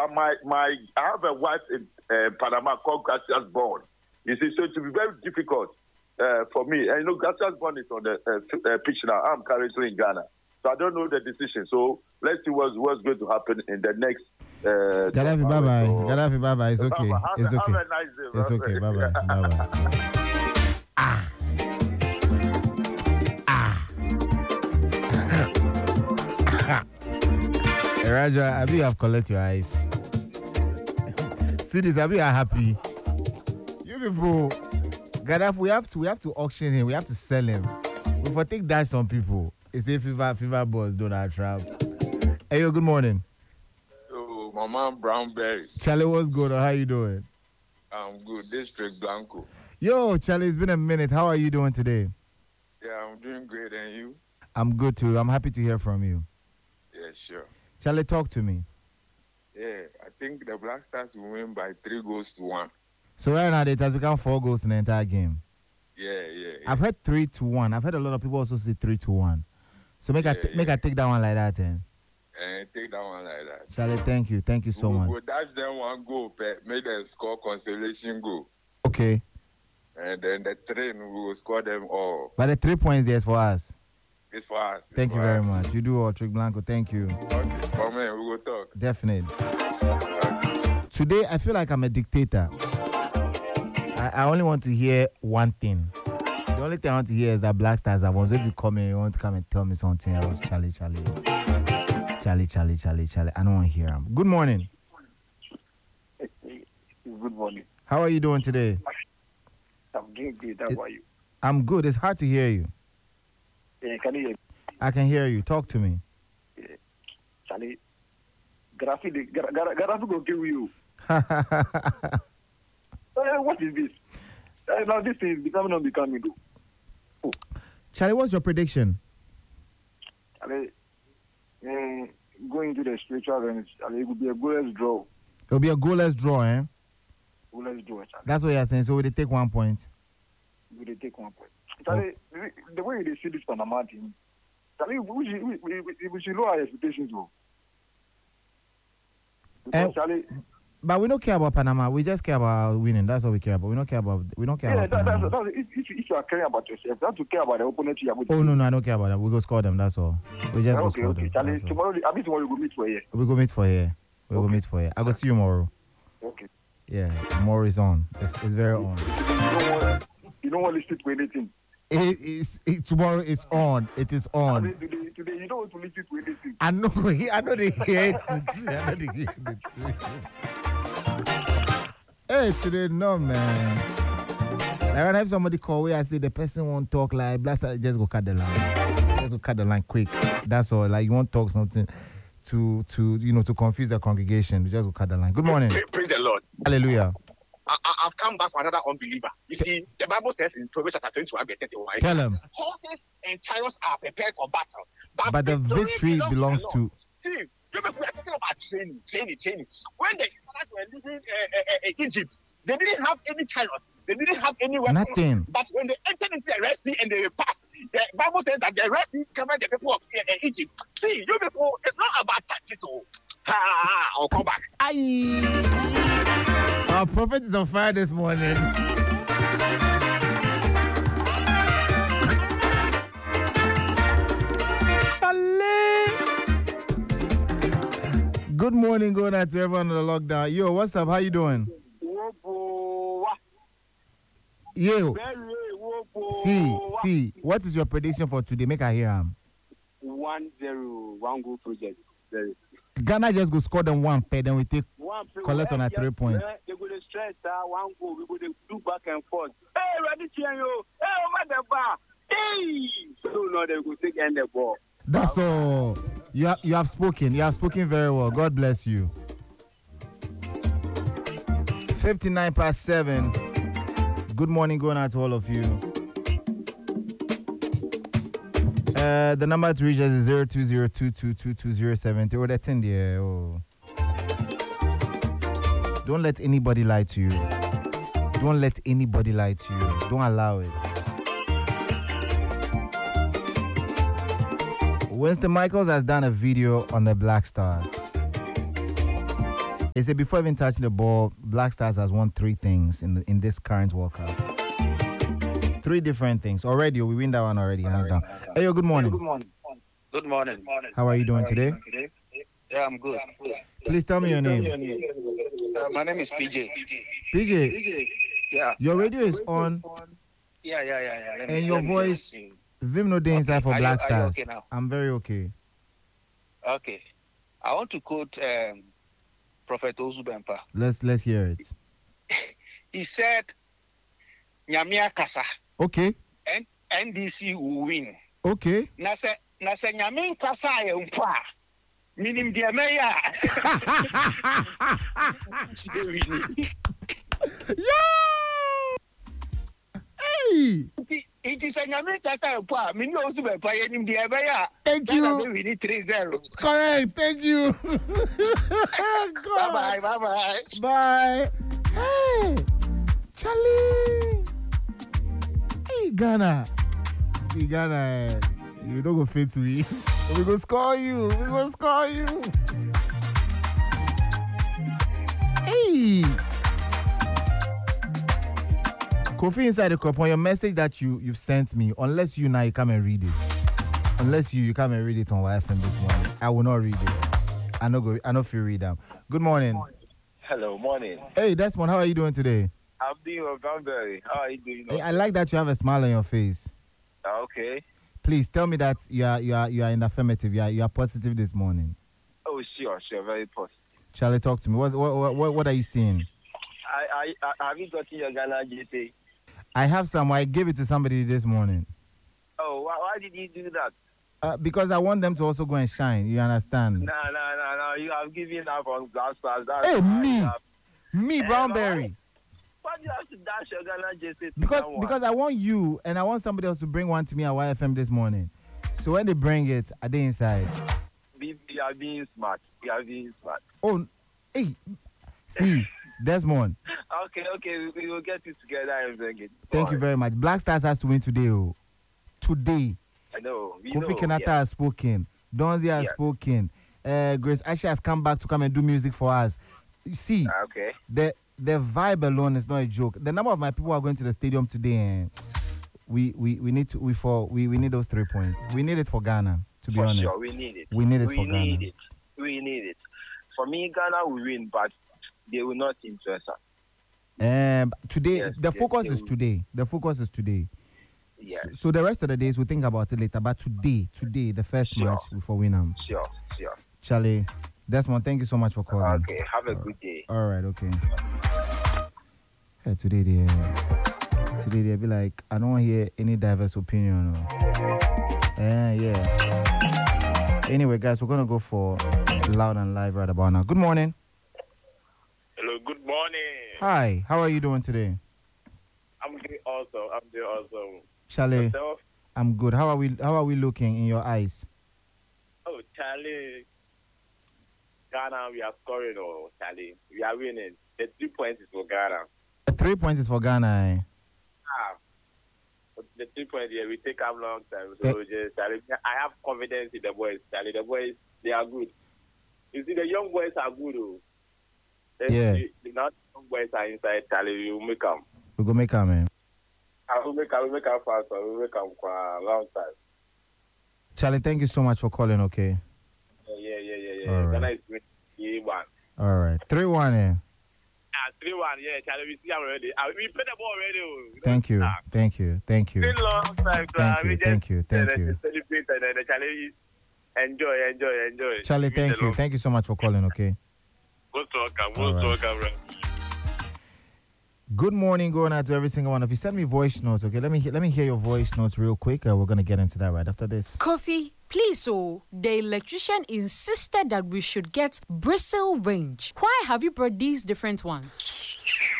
But I have a wife in Panama called Gracias Born. You see, so it will be very difficult for me. And Gracias Born is on the pitch now. I'm currently in Ghana. So I don't know the decision. So let's see what's going to happen in the next. Gaddafi, bye-bye. Gaddafi, bye-bye. It's okay. It's okay. Have a nice day. It's okay. Bye-bye. Bye-bye. Raja, Abi, you have collected your eyes. See this, Abi, are happy. You people, Gaddafi, we have to auction him. We have to sell him. We for take that some people. It's a fever boss, Donald Trump. Hey, yo, good morning. Oh, my man Brownberry. Charlie, what's good? How you doing? I'm good. District Blanco. Yo, Charlie, it's been a minute. How are you doing today? Yeah, I'm doing great. And you? I'm good too. I'm happy to hear from you. Yeah, sure. Charlie, talk to me. Yeah, I think the Black Stars will win by 3-1. So right now, it has become 4 goals in the entire game. Yeah. I've heard 3-1. I've heard a lot of people also say 3-1. So make I take that one like that, And take that one like that. Charlie, thank you. Thank you so much. We'll dash them 1 goal, make them score consolation goal. Okay. And then the train, we will score them all. But the 3 points, yes, for us. It's for us. Thank you very much. You do all, Trick Blanco. Thank you. Okay, come in, we will talk. Definitely. Today, I feel like I'm a dictator. I only want to hear one thing. The only thing I want to hear is that Black Stars have won. So if you come in, you want to come and tell me something else. Charlie. I don't want to hear him. Good morning. Good morning. How are you doing today? I'm doing good. How are you? I'm good. It's hard to hear you. Can you hear me? I can hear you. Talk to me. Charlie, Gaddafi will kill you. What is this? Now this is becoming. Oh. Charlie, what's your prediction? Charlie, going to the spiritual range, it will be a goalless draw. It will be a goalless draw, eh? Goalless draw, Charlie. That's what you're saying. So will they take 1 point? Will they take 1 point? Charlie, the way they see this Panama team, Charlie, we should lower our expectations, though. Charlie. But we don't care about Panama. We just care about winning. That's what we care about. We don't care about. Panama. If you are caring about yourself, you have to care about the opponent you are going to. Oh no, I don't care about that. We go score them. That's all. We just go score them. Charlie, tomorrow we go meet for here. We go meet for here. We go meet for here. I go see you tomorrow. Okay. Yeah, tomorrow is on. It's very on. You don't want to listen to anything. Tomorrow is on. It is on. Today you don't want to listen to anything. I know they hear it. Hey, today, no, man. Like when I have somebody call where I say the person won't talk like blaster, just go cut the line. Just go cut the line quick. That's all. Like you won't talk something to confuse the congregation. You just go cut the line. Good morning. Praise the Lord. Hallelujah. I've come back for another unbeliever. You see, the Bible says in Proverbs chapter 21, verse 31. Tell him. Horses and chariots are prepared for battle. But the victory belongs to... See, we are talking about training. When the Israelites were leaving Egypt, they didn't have any chariots. They didn't have any weapons. Nothing. But when they entered into the Red Sea and they passed, the Bible says that the Red Sea covered the people of Egypt. See, you people, it's not about tactics. I'll come back. Our prophet is on fire this morning. Good morning, going out to everyone on the lockdown. Yo, what's up? How you doing? Yo, see, what is your prediction for today? Make I hear him. 1-0, 1 goal project. Ghana just go score them 1 pair, then we take collect on a 3 points. They go to stretch 1 goal. We go to do back and forth. Hey, ready to you? Hey, over the bar. Hey, so no, they go take end the ball. That's all. You have spoken. You have spoken very well. God bless you. 7:59. Good morning, going out to all of you. The number to reach us is 02022222070. Oh, that's in there. Oh. Don't let anybody lie to you. Don't let anybody lie to you. Don't allow it. Winston Michaels has done a video on the Black Stars. They say before even touching the ball, Black Stars has won 3 things in this current World Cup. 3 different things. Already, we win that one already, hands down. Hey, yo, good morning. Good morning. How are you doing today? Yeah, I'm good. Please tell me your name. My name is PJ. PJ, Yeah. your radio is on, Yeah. and your voice, Vim no day inside for Are Black you Stars. okay now? I'm very okay. Okay. I want to quote Prophet Ozubempa. Let's hear it. He said, Nyamia Kasa, Okay, and NDC will win. okay. Nase Nyamin Kasa Yumpa. Minim dia meya. Yo! Hey! It is a Nyamin Kasa Yumpa. Minim Ozubempa yenim dia meya. Thank you. We need 3-0. Correct. Thank you. Bye bye. Bye. Hey, Charlie. Hey, Ghana. See, Ghana, you don't go fit we. We go score you. Hey. Kofi inside the cup on your message that you've sent me, unless you come and read it. Unless you come and read it on YFM this morning, I will not read it. I know if you read them. Good morning. Hello, morning. Hey, Desmond, how are you doing today? I'm doing very. How are you doing? Hey, I like that you have a smile on your face. Okay. Please tell me that you are in the affirmative. You are positive this morning. Oh, sure, very positive. Charlie, talk to me. What are you seeing? I have you gotten your Ghana GT? I have some. I gave it to somebody this morning. Oh, why did you do that? Because I want them to also go and shine. You understand? No. You have given up on Black Stars. Hey, me, Brownberry. Why do you have to dash your Ghana GT? Because I want you and I want somebody else to bring one to me at YFM this morning. So when they bring it, are they inside? You are being smart. Oh, hey, see, Desmond. Okay, we will get it together and bring it. Thank you very much. Black Stars has to win today. Oh. Today. I know. Kofi Kenata has spoken. Donzi has spoken. Grace Ashley has come back to come and do music for us. You see, the vibe alone is not a joke. The number of my people who are going to the stadium today, we need those 3 points. We need it for Ghana, to be honest. Sure, we need it. We need it for Ghana. We need it. For me, Ghana will win, but they will not interest us. Today, the focus is today. The focus is today. Yes. So the rest of the days, we'll think about it later. But today, the first match before we know. Sure. Charlie, Desmond, thank you so much for calling. Okay, have a good day. All right, okay. Hey, today they be like, I don't hear any diverse opinion. Yeah. Anyway, guys, we're gonna go for Loud and Live right about now. Good morning. Hello, good morning. Hi, how are you doing today? I'm doing awesome. Charlie, Yourself? I'm good. How are we looking in your eyes? Oh, Charlie. Ghana, we are scoring. Oh, Charlie. We are winning. The 3 points is for Ghana. 3 points is for Ghana, The 3 points, we take a long time. So, Charlie, I have confidence in the boys. Charlie, the boys, they are good. You see, the young boys are good. Oh. The young boys are inside, Charlie. We will make them. We go make them, man. I will make them fast. I will make them for a long time. Charlie, thank you so much for calling, okay? Yeah. All right. Ghana is winning 3-1. All right. 3-1, 3-1, yeah, Charlie, we see I'm ready. We play the ball already. Thank you. It's been a long time, Thank you. Celebrate and Charlie, enjoy. Charlie, thank you so much for calling, okay? Most welcome, bro. Good morning, going out to every single one of you. Send me voice notes, okay? Let me hear your voice notes real quick. We're gonna get into that right after this. Kofi, please, the electrician insisted that we should get bristle range. Why have you brought these different ones?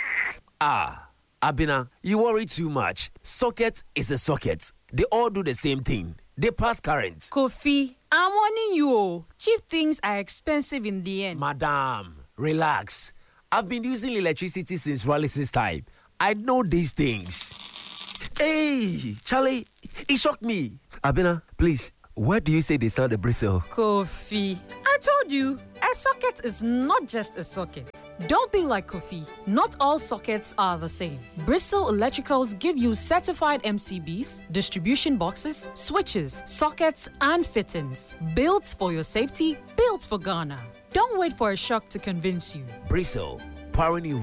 Abina, you worry too much. Socket is a socket. They all do the same thing. They pass current. Kofi, I'm warning you. Cheap things are expensive in the end. Madam, relax. I've been using electricity since Wallace's time. I know these things. Hey, Charlie, it shocked me. Abina, please, where do you say they sell the bristle? Kofi, I told you, a socket is not just a socket. Don't be like Kofi. Not all sockets are the same. Bristol Electricals give you certified MCBs, distribution boxes, switches, sockets, and fittings. Built for your safety, built for Ghana. Don't wait for a shock to convince you. Bristol, powering you